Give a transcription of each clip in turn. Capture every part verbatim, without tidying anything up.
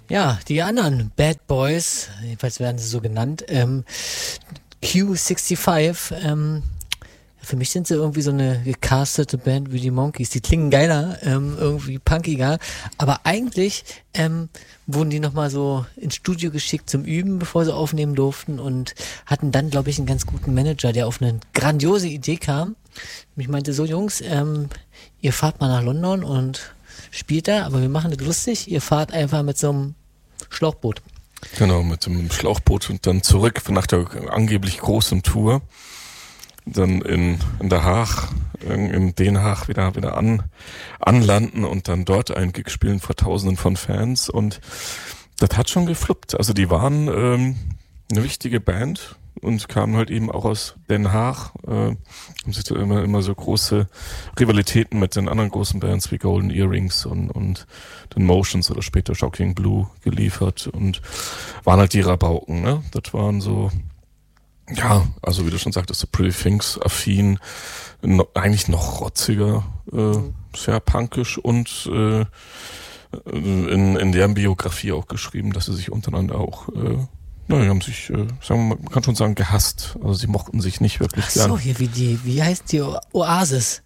Ja, die anderen Bad Boys, jedenfalls werden sie so genannt, ähm, Q sechsundsiebzig, ähm, für mich sind sie irgendwie so eine gecastete Band wie die Monkeys. Die klingen geiler, ähm, irgendwie punkiger. Aber eigentlich ähm, wurden die nochmal so ins Studio geschickt zum Üben, bevor sie aufnehmen durften und hatten dann, glaube ich, einen ganz guten Manager, der auf eine grandiose Idee kam. Ich meinte so, Jungs, ähm, ihr fahrt mal nach London und spielt da, aber wir machen das lustig. Ihr fahrt einfach mit so einem Schlauchboot. Genau, mit dem Schlauchboot und dann zurück nach der angeblich großen Tour. Dann in, in Der Haag, in Den Haag wieder, wieder an, anlanden und dann dort einen Gig spielen vor Tausenden von Fans. Und das hat schon gefluppt. Also die waren ähm, eine wichtige Band und kamen halt eben auch aus Den Haag. Äh, haben sich da immer, immer so große Rivalitäten mit den anderen großen Bands wie Golden Earrings und, und den Motions oder später Shocking Blue geliefert und waren halt die Rabauken, ne? Das waren so, ja, also wie du schon sagtest, so Pretty Things affin, no, eigentlich noch rotziger, äh, sehr punkisch und äh, in, in deren Biografie auch geschrieben, dass sie sich untereinander auch, äh, naja, haben sich, äh, sagen wir mal, man kann schon sagen, gehasst. Also sie mochten sich nicht wirklich Ach gern. so, hier wie die, wie heißt die O- Oasis?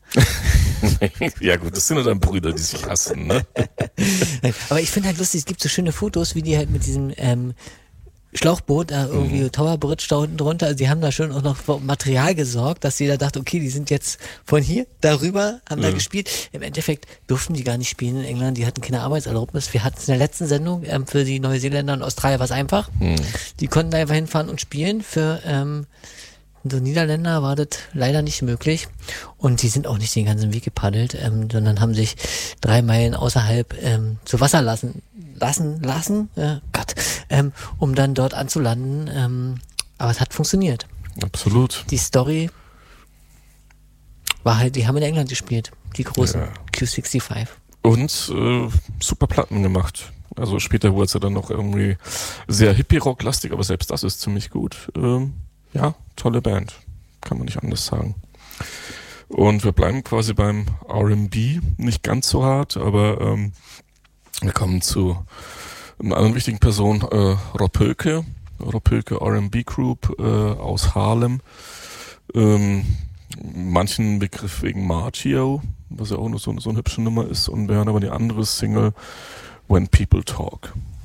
Ja gut, das sind ja dann Brüder, die sich hassen, ne? Aber ich finde halt lustig, es gibt so schöne Fotos, wie die halt mit diesem ähm, Schlauchboot, da irgendwie mhm. Tower Bridge da unten drunter, also die haben da schon auch noch für Material gesorgt, dass jeder dachte, okay, die sind jetzt von hier darüber, haben ja. da gespielt. Im Endeffekt durften die gar nicht spielen in England, die hatten keine Arbeitserlaubnis. Wir hatten es in der letzten Sendung ähm, für die Neuseeländer und Australier war es einfach. Mhm. Die konnten da einfach hinfahren und spielen. Für ähm, so Niederländer war das leider nicht möglich und die sind auch nicht den ganzen Weg gepaddelt, ähm, sondern haben sich drei Meilen außerhalb ähm, zu Wasser lassen, lassen, lassen, äh, Gott, ähm, um dann dort anzulanden. Ähm, aber es hat funktioniert. Absolut. Die Story war halt, die haben in England gespielt, die großen ja. Q sechsundsiebzig. Und äh, super Platten gemacht. Also später wurde es ja dann noch irgendwie sehr Hippie-Rock-lastig, aber selbst das ist ziemlich gut. Ähm, Ja, tolle Band. Kann man nicht anders sagen. Und wir bleiben quasi beim R and B. Nicht ganz so hart, aber ähm, wir kommen zu einer anderen wichtigen Person, äh, Rob Hölke. Rob Hölke R and B Group äh, aus Harlem. Ähm, manchen Begriff wegen Margio, was ja auch noch so, so eine hübsche Nummer ist. Und wir hören aber die andere Single, When People Talk.